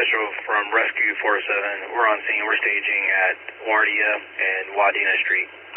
Castro from Rescue 47. We're on scene. We're staging at Wardia and Wadena Street.